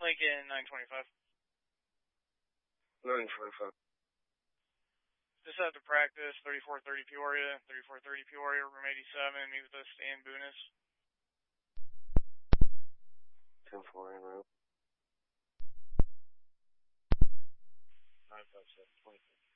Lincoln 925. 925. Just at the practice, 3430 Peoria, 3430 Peoria, room 87, meet with us, Stan Boonis. 10-4 en route. 957, 26.